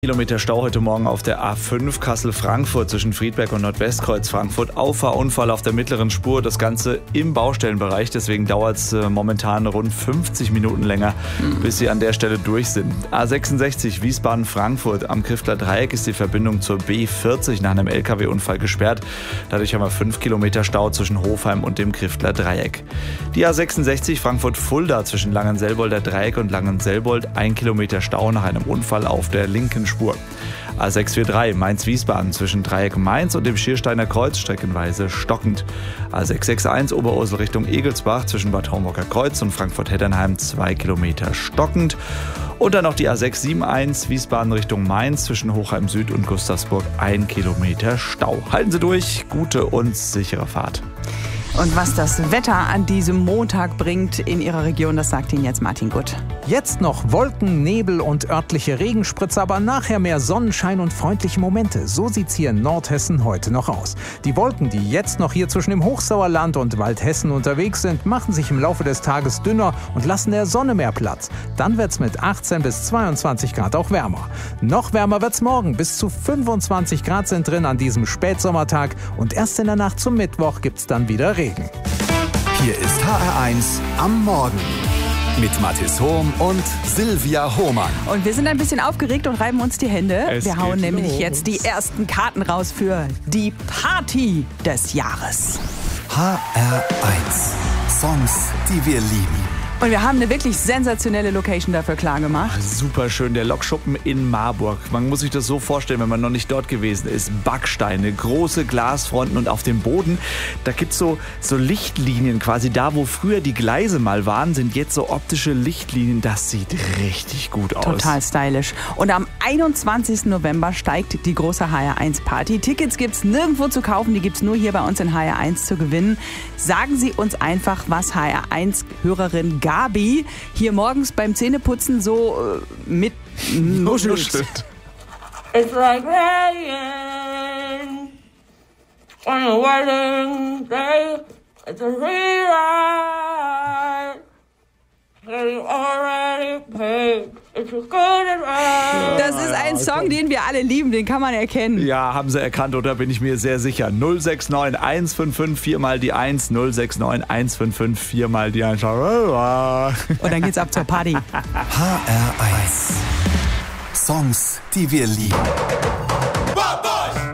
Kilometer Stau heute Morgen auf der A5 Kassel-Frankfurt zwischen Friedberg und Nordwestkreuz Frankfurt. Auffahrunfall auf der mittleren Spur, das Ganze im Baustellenbereich. Deswegen dauert es momentan rund 50 Minuten länger, bis Sie an der Stelle durch sind. A66 Wiesbaden-Frankfurt am Kriftler Dreieck ist die Verbindung zur B40 nach einem LKW-Unfall gesperrt. Dadurch haben wir 5 Kilometer Stau zwischen Hofheim und dem Kriftler Dreieck. Die A66 Frankfurt-Fulda zwischen Langenselbolder Dreieck und Langenselbold 1 Kilometer Stau nach einem Unfall auf der linken Spur. A643 Mainz-Wiesbaden zwischen Dreieck Mainz und dem Schiersteiner Kreuz streckenweise stockend. A661 Oberursel Richtung Egelsbach zwischen Bad Homburger Kreuz und Frankfurt-Heddernheim 2 Kilometer stockend. Und dann noch die A671 Wiesbaden Richtung Mainz zwischen Hochheim Süd und Gustavsburg 1 Kilometer Stau. Halten Sie durch, gute und sichere Fahrt. Und was das Wetter an diesem Montag bringt in Ihrer Region, das sagt Ihnen jetzt Martin Gutt. Jetzt noch Wolken, Nebel und örtliche Regenspritze, aber nachher mehr Sonnenschein und freundliche Momente. So sieht's hier in Nordhessen heute noch aus. Die Wolken, die jetzt noch hier zwischen dem Hochsauerland und Waldhessen unterwegs sind, machen sich im Laufe des Tages dünner und lassen der Sonne mehr Platz. Dann wird's mit 18 bis 22 Grad auch wärmer. Noch wärmer wird's morgen. Bis zu 25 Grad sind drin an diesem Spätsommertag. Und erst in der Nacht zum Mittwoch gibt's dann wieder Regen. Hier ist HR1 am Morgen mit Mathis Hohm und Silvia Hohmann. Und wir sind ein bisschen aufgeregt und reiben uns die Hände. Wir hauen geht nämlich los. jetzt die ersten Karten raus für die Party des Jahres. HR1 Songs, die wir lieben. Und wir haben eine wirklich sensationelle Location dafür klargemacht. Super schön, der Lokschuppen in Marburg. Man muss sich das so vorstellen, wenn man noch nicht dort gewesen ist. Backsteine, große Glasfronten und auf dem Boden, da gibt es so Lichtlinien quasi. Da, wo früher die Gleise mal waren, sind jetzt so optische Lichtlinien. Das sieht richtig gut aus. Total stylisch. Und am 21. November steigt die große HR1 Party. Tickets gibt's nirgendwo zu kaufen, die gibt's nur hier bei uns in HR1 zu gewinnen. Sagen Sie uns einfach, was HR1-Hörerin Gabi hier morgens beim Zähneputzen so mit nuschelt. It's like rain on a wedding day. It's a rewrite. You already paid. It's a good advice. Das ist ein Song, den wir alle lieben, den kann man erkennen. Ja, haben Sie erkannt, oder bin ich mir sehr sicher. 069 155 4 mal die 1, 069 155 4 mal die 1. Und dann geht's ab zur Party. HR1 Songs, die wir lieben.